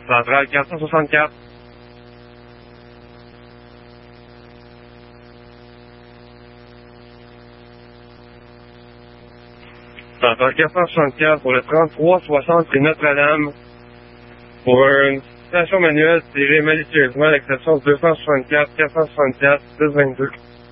Centrale 464. Centrale 464 pour le 3360 rue Notre-Dame. Pour une station manuelle tirée malicieusement à l'exception 264 464 1022.